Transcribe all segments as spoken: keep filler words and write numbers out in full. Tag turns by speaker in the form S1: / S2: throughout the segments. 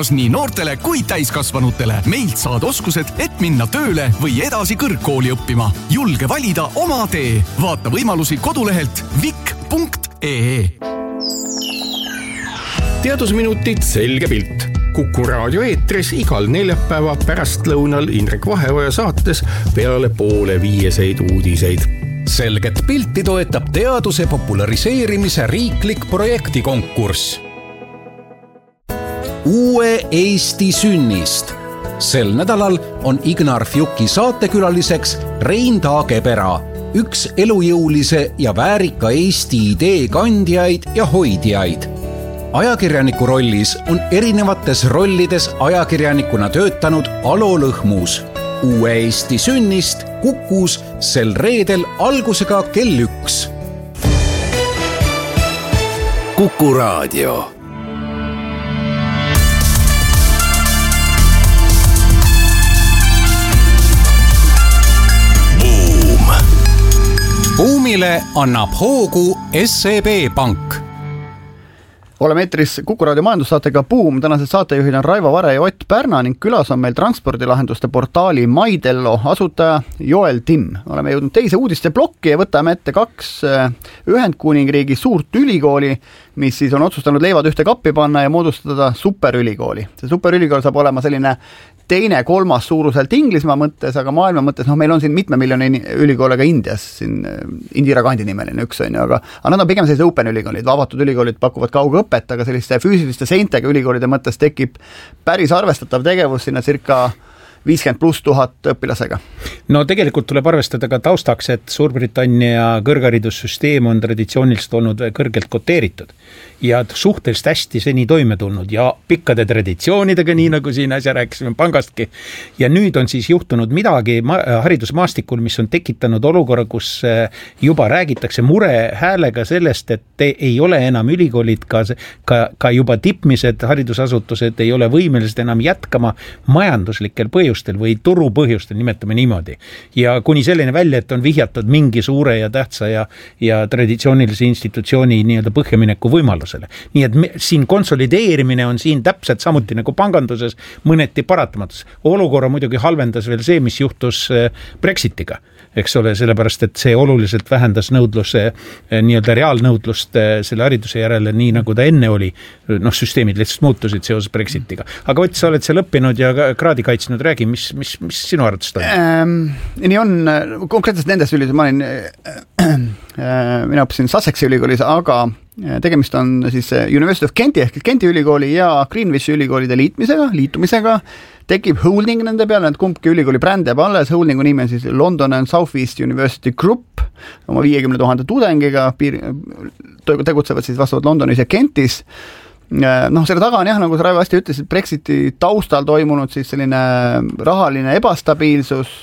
S1: olemas nii noortele kui täiskasvanutele. Meilt saad oskused, et minna tööle või edasi kõrgkooli õppima. Julge valida oma tee. Vaata võimalusi kodulehelt vik punkt ee.
S2: Teadusminutid selge pilt. Kuku raadio eetris igal neljapäeva pärastlõunal Indrek Vaheoja saates peale poole viieseid uudiseid.
S3: Selget pilti toetab teaduse populariseerimise riiklik projektikonkurss. Uue Eesti sünnist. Sel nädalal on Ignar Fjuki saatekülaliseks Rein Taagepera, üks elujõulise ja väärika Eesti idee kandjaid ja hoidjaid. Ajakirjaniku rollis on erinevates rollides ajakirjanikuna töötanud Alo Lõhmus. Uue Eesti sünnist Kukus sel reedel algusega kell üks. Kuku raadio. Boom. Boomile annab hoogu S E B Pank.
S4: Oleme eetris Kuku raadio majandussaatega Boom. Tänased saatejuhid on Raivo Vare ja Ott Pärna ning külas on meil transpordilahenduste portaali Maidello asutaja Joel Timm. Oleme jõudnud teise uudiste plokki ja võtame ette kaks Ühendkuningriigi suurt ülikooli, mis siis on otsustanud leivad ühte kappi panna ja moodustada superülikooli. See superülikool saab olema selline teine, kolmas suuruselt Inglismaa mõttes, aga maailma mõttes, noh, meil on siin mitme miljoni ülikoole ka Indias, siin Indira Gandhi nimeline üks on ju, aga, aga nad on pigem sellised open ülikoolid, avatud ülikoolid pakuvad kaugõpet, aga selliste füüsiliste seintega ülikoolide mõttes tekib päris arvestatav tegevus sinna circa viiskümmend pluss tuhat õpilasega.
S5: No tegelikult tuleb arvestada ka taustaks, et Suurbritannia kõrgharidussüsteem on traditsiooniliselt olnud kõrgelt koteeritud ja suhteliselt hästi seni toime tulnud ja pikkade traditsioonidega, nii nagu siin äsja rääkisime pangastki. Ja nüüd on siis juhtunud midagi haridusmaastikul, mis on tekitanud olukorra, kus juba räägitakse mure häälega sellest, et ei ole enam ülikoolid, ka, ka, ka juba tippmised haridusasutused ei ole võimelised enam jätkama majanduslikel põhjustel või turu põhjustel, nimetame niimoodi. Ja kuni selline välja, et on vihjatud mingi suure ja tähtsa ja, ja traditsioonilise institutsiooni nii-öelda põhjamineku võimalusele. Nii et me, siin konsolideerimine on siin täpselt samuti nagu panganduses mõneti paratamatus. Olukorra muidugi halvendas veel see, mis juhtus Brexitiga, eks ole, sellepärast, et see oluliselt vähendas nõudluse, nii-öelda reaalnõudlust selle hariduse järele, nii nagu ta enne oli. Noh, süsteemid lihtsalt muutusid seoses Brexitiga. Aga võt, sa oled seal õppinud ja kraadi kaitsnud, räägi, mis, mis, mis sinu arvates toimub? Ähm,
S4: nii on, konkreetselt nendes ülikoolides, ma olin, äh, mina õppisin Sussexi ülikoolis, aga tegemist on siis University of Kenti ehk Kenti ülikooli ja Greenwichi ülikoolide liitmisega, liitumisega, tekib holding nende peale, need kumbki ülikooli bränd jääb alles, holdingu nimi on siis London and South East University Group, oma viiekümne tuhande tudengiga, piir, tegutsevad siis vastavalt Londonis ja Kentis. Noh, selle taga on jah, nagu sa Raivo hästi ütlesid, Brexiti taustal toimunud siis selline rahaline ebastabiilsus,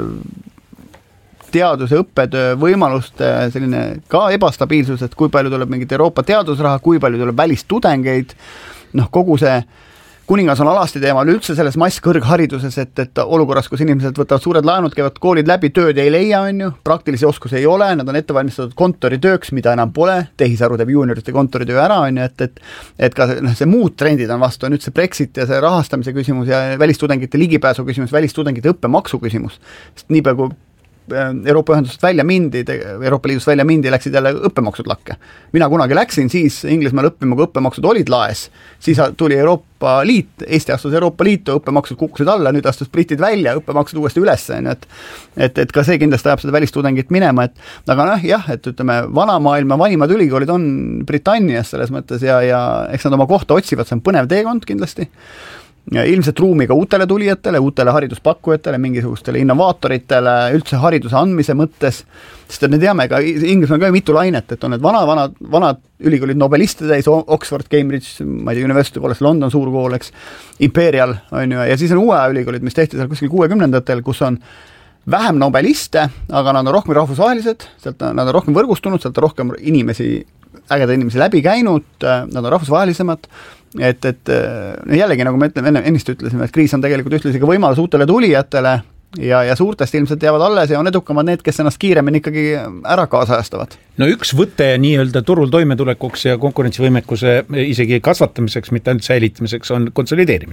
S4: teaduse õppetöö võimaluste selline ka ebastabiilsus, et kui palju tuleb mingit Euroopa teadusraha, kui palju tuleb välistudengeid, noh, kogu see kuningas on alasti teemal üldse selles masskõrghariduses, et, et olukorras, kus inimesed võtavad suured laenud, käivad koolid läbi, tööd ei leia, on ju, praktilisi oskusi ei ole, nad on ette valmistatud kontoritööks, mida enam pole, tehisaru teeb juuniorite kontoritöö ära, on ju, et, et, et ka see, see muud trendid on vastu, nüüd see Brexit ja see rahastamise küsimus ja välistudengite ligipääsu küsimus, välistudengite õppemaksu küsimus, sest nii peaaegu Euroopa ühendusest välja mindi, Euroopa Liidust välja mindi, läksid jälle õppemaksud lakke. Mina kunagi läksin siis Inglismaal õppima, kui õppemaksud olid laes, siis tuli Euroopa Liit, Eesti astus Euroopa Liitu, õppemaksud kukkusid alla, nüüd astus britid välja, õppemaksud uuesti üles, et, et, et ka see kindlasti ajab seda välistudengit minema, et aga noh, jah, et ütleme, vana maailma vanimad ülikoolid on Britannias selles mõttes ja, ja eks nad oma kohta otsivad, see on põnev teekond kindlasti. Ja ilmselt ruumi ka uutele tulijatele, uutele hariduspakkujatele, mingisugustele innovaatoritele, üldse hariduse andmise mõttes, sest me teame ka, Inglismaal ka mitu lainet, et on need vana, vana, vanad ülikoolid nobeliste täis, Oxford, Cambridge, ma ei tea, University College, London suur kool, eks, Imperial, on ju, ja siis on uue ülikoolid, mis tehti seal kuskil kuuekümnendatel, kus on vähem nobeliste, aga nad on rohkem rahvusvahelised, sealt nad on rohkem võrgustunud, sealt on rohkem inimesi, ägeda inimesi läbi käinud, nad on rahvusvahelisemad, et, et jällegi, nagu me ütleme, enne, ennist ütlesime, et kriis on tegelikult ühtlasi ka võimalus uutele tulijatele ja, ja suurtest ilmselt jäävad alles ja on edukamad need, kes ennast kiiremini ikkagi ära kaasajastavad.
S5: No üks võte nii-öelda turul toimetulekuks ja konkurentsivõimekuse isegi kasvatamiseks, mitte ainult säilitamiseks, on konsolideerimine.